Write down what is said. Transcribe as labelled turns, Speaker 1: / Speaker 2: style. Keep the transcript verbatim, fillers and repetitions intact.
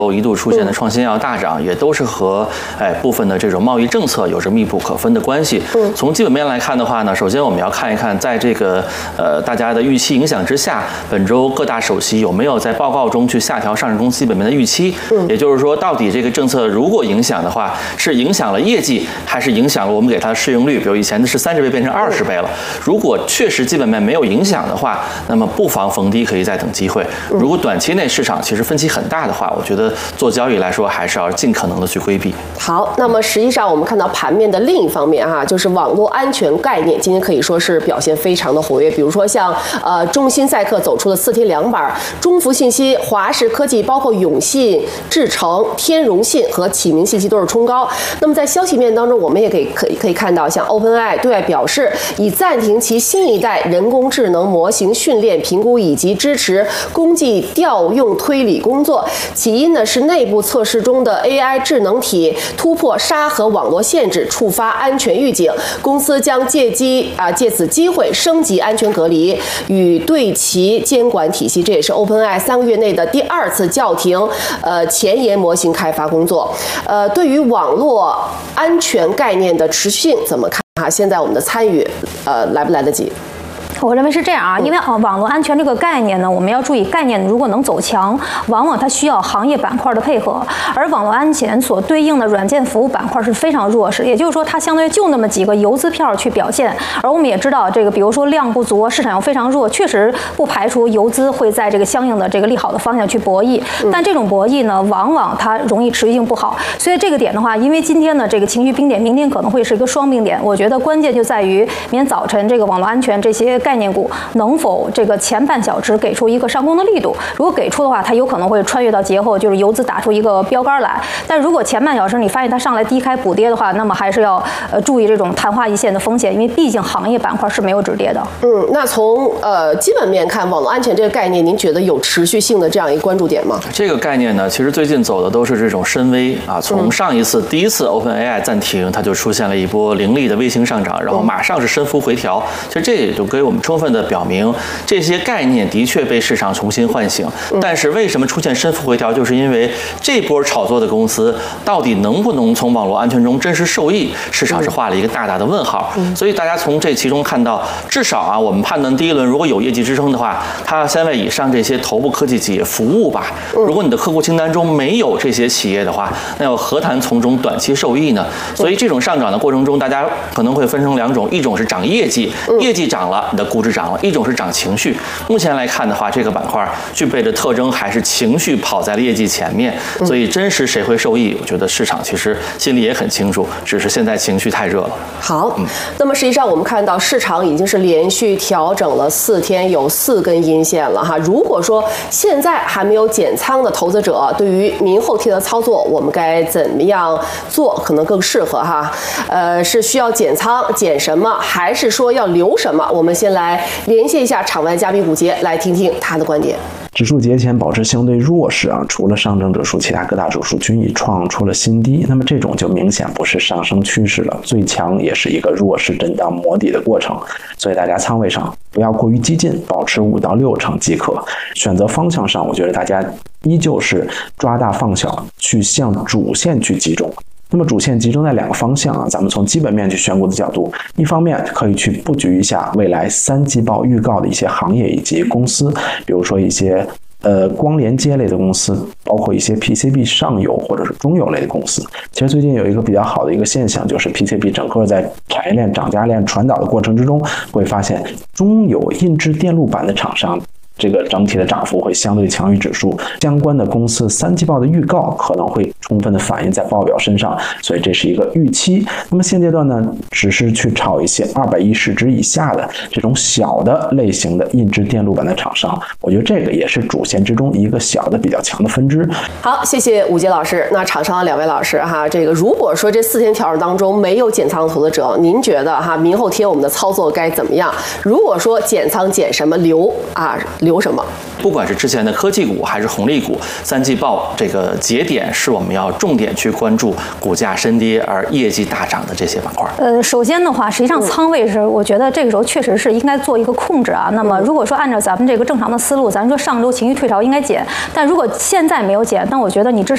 Speaker 1: 一度出现的创新药大涨，也都是和哎部分的这种贸易政策有着密不可分的关系。嗯，从基本面来看的话呢，首先我们要看一看，在这个呃大家的预期影响之下，本周各大首席有没有在报告中去下调上市公司基本面的预期？嗯，也就是说，到底这个政策如果影响的话，是影响了业绩，还是影响了我们给它的市盈率？比如以前的是三十倍变成二十倍了。如果确实基本面没有影响的话，那么不妨逢低可以再等机会。如果短期内市场其实分歧很大的话，我觉得做交易来说，还是要尽可能的去规避。
Speaker 2: 好，那么实际上我们看到盘面的另一方面啊，就是网络安全概念，今天可以说是表现非常的活跃。比如说像呃中芯赛克走出了四天两板，中孚信息、华视科技，包括永信、智诚、天荣信和启明信息都是冲高。那么在消息面当中，我们也可以可以可以看到，像 OpenAI 对外表示已暂停其新一代人工智能模型训练、评估以及支持公际调用推理工作。起因呢是内部测试中的 A I 智能体突破沙盒网络限制，触发安全预警。公司将借机啊借此机会升级安全隔离与对其监管体系。这也是 OpenAI 三个月内的第二次叫停呃前沿模型开发工作。呃，对于网络安全概念的持续性怎么看啊？现在我们的参与呃来不来得及？
Speaker 3: 我认为是这样啊，因为啊，网络安全这个概念呢，我们要注意，概念如果能走强，往往它需要行业板块的配合，而网络安全所对应的软件服务板块是非常弱势，也就是说，它相当于就那么几个游资票去表现。而我们也知道，这个比如说量不足，市场又非常弱，确实不排除游资会在这个相应的这个利好的方向去博弈，但这种博弈呢，往往它容易持续性不好。所以这个点的话，因为今天呢这个情绪冰点，明天可能会是一个双冰点，我觉得关键就在于明天早晨这个网络安全这些概念股能否这个前半小时给出一个上攻的力度，如果给出的话，它有可能会穿越到节后，就是游资打出一个标杆来。但如果前半小时你发现它上来低开补跌的话，那么还是要呃注意这种昙花一现的风险，因为毕竟行业板块是没有止跌的。
Speaker 2: 嗯，那从呃基本面看，网络安全这个概念，您觉得有持续性的这样一个关注点吗？
Speaker 1: 这个概念呢，其实最近走的都是这种深 V 啊，从上一次、嗯、第一次 OpenAI 暂停，它就出现了一波凌厉的微型上涨，然后马上是深幅回调。其实这也就给我们充分的表明，这些概念的确被市场重新唤醒。但是为什么出现深幅回调，就是因为这波炒作的公司到底能不能从网络安全中真实受益，市场是画了一个大大的问号。所以大家从这其中看到，至少啊，我们判断第一轮如果有业绩支撑的话，它先为以上这些头部科技企业服务吧。如果你的客户清单中没有这些企业的话，那又何谈从中短期受益呢？所以这种上涨的过程中，大家可能会分成两种，一种是涨业绩，业绩涨了，你的估值涨了；一种是涨情绪。目前来看的话，这个板块具备的特征还是情绪跑在了业绩前面，所以真实谁会受益，我觉得市场其实心里也很清楚，只是现在情绪太热了。
Speaker 2: 好，嗯、那么实际上我们看到市场已经是连续调整了四天，有四根阴线了哈。如果说现在还没有减仓的投资者，对于明后天的操作，我们该怎么样做可能更适合哈？呃，是需要减仓，减什么，还是说要留什么？我们先来连线一下场外嘉宾古杰，来听听他的观点。
Speaker 4: 指数节前保持相对弱势啊，除了上证指数，其他各大指数均已创出了新低。那么这种就明显不是上升趋势了，最强也是一个弱势震荡磨底的过程。所以大家仓位上不要过于激进，保持五到六成即可。选择方向上，我觉得大家依旧是抓大放小，去向主线去集中。那么主线集中在两个方向啊，咱们从基本面去选股的角度，一方面可以去布局一下未来三季报预告的一些行业以及公司，比如说一些呃光连接类的公司，包括一些 P C B 上游或者是中游类的公司。其实最近有一个比较好的一个现象，就是 P C B 整个在产业链涨价链传导的过程之中，会发现中游印制电路板的厂商这个整体的涨幅会相对强于指数，相关的公司三季报的预告可能会充分的反映在报表身上，所以这是一个预期。那么现阶段呢，只是去炒一些二百亿市值以下的这种小的类型的印制电路板的厂商，我觉得这个也是主线之中一个小的比较强的分支。
Speaker 2: 好，谢谢吴杰老师。那场上的两位老师哈，这个如果说这四天调整当中没有减仓投资者，您觉得哈明后天我们的操作该怎么样？如果说减仓减什么留啊留什么？
Speaker 1: 不管是之前的科技股还是红利股，三季报这个节点是我们要重点去关注股价深跌而业绩大涨的这些板块。
Speaker 3: 呃，首先的话，实际上仓位是，我觉得这个时候确实是应该做一个控制啊。那么如果说按照咱们这个正常的思路，咱说上周情绪退潮应该减，但如果现在没有减，那我觉得你至少